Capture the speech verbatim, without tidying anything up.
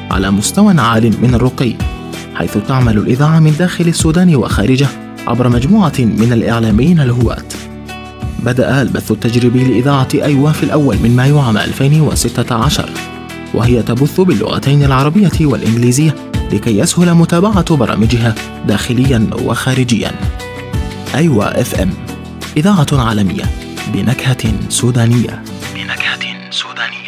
على مستوى عال من الرقي، حيث تعمل الإذاعة من داخل السودان وخارجه عبر مجموعة من الإعلاميين الهواة. بدأ البث التجريبي لإذاعة أيوة في الأول من مايو عام ألفين وستة عشر، وهي تبث باللغتين العربية والإنجليزية لكي يسهل متابعة برامجها داخليا وخارجيا. أيوة اف ام، إذاعة عالمية بنكهة سودانية. بنكهة سودانية.